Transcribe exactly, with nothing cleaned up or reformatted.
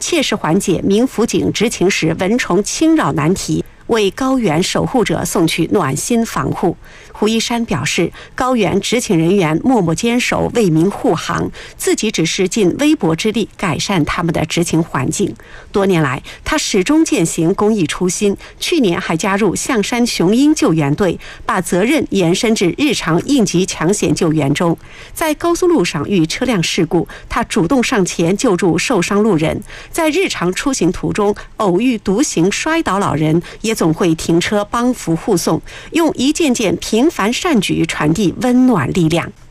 切实缓解民辅警执勤时蚊虫侵扰难题，为高原守护者送去暖心防护。胡一山表示，高原执勤人员默默坚守，为民护航，自己只是尽微薄之力改善他们的执勤环境。多年来，他始终践行公益初心，去年还加入象山雄鹰救援队，把责任延伸至日常应急抢险救援中。在高速路上遇车辆事故，他主动上前救助受伤路人；在日常出行途中偶遇独行摔倒老人，也总会停车帮扶护送，用一件件平凡善举传递温暖力量。